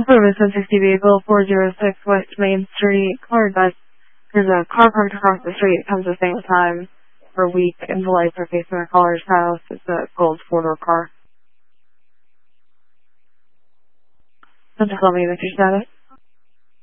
Service 160 vehicle 406 West Main Street, Clarendon. There's a car parked across the street. It comes at the same time for a week, and the lights are facing the caller's house. It's a gold four-door car. Just tell me the status.